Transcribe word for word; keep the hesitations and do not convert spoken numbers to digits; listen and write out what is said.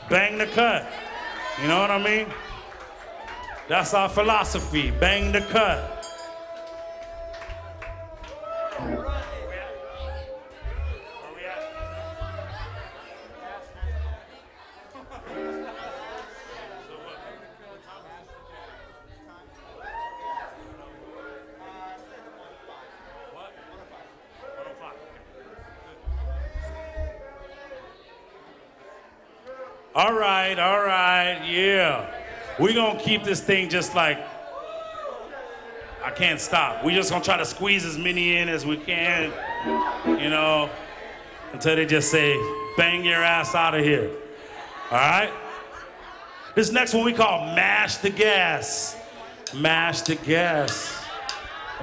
Bang the cut. You know what I mean? That's our philosophy. Bang the cut. All right, all right, yeah. We're gonna keep this thing just like, I can't stop. We're just gonna try to squeeze as many in as we can, you know, until they just say, bang your ass out of here. All right? This next one we call Mash the Gas. Mash the Gas.